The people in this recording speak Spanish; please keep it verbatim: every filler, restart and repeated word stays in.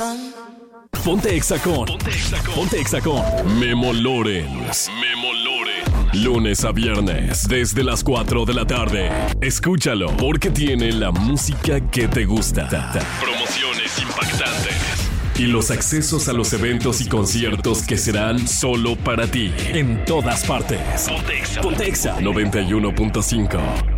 Ponte Exa con, Ponte Exa con, Ponte Exa con Memo Lorens. Memo Lorens. Lunes a viernes, desde las cuatro de la tarde. Escúchalo, porque tiene la música que te gusta. Promociones impactantes. Y los accesos a los eventos y conciertos que serán solo para ti. En todas partes. Ponte Exa. Ponte Exa noventa y uno punto cinco.